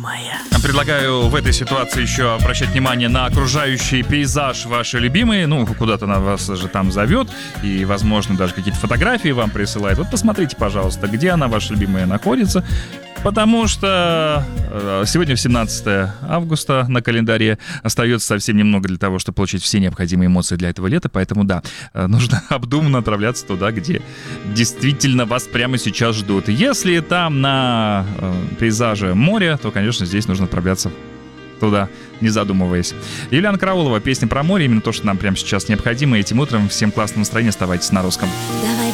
моя. Предлагаю в этой ситуации еще обращать внимание на окружающий пейзаж вашей любимой. Ну, куда-то она вас же там зовет. И, возможно, даже какие-то фотографии вам присылает. Вот посмотрите, пожалуйста, где она, ваша любимая, находится. Потому что сегодня 17 августа на календаре, остается совсем немного для того, чтобы получить все необходимые эмоции для этого лета. Поэтому да, нужно обдуманно отправляться туда, где действительно вас прямо сейчас ждут. Если там на пейзаже море, то, конечно, здесь нужно отправляться туда, не задумываясь. Юлиана Караулова, песня про море, именно то, что нам прямо сейчас необходимо. Этим утром всем классного настроения, оставайтесь на русском. Давай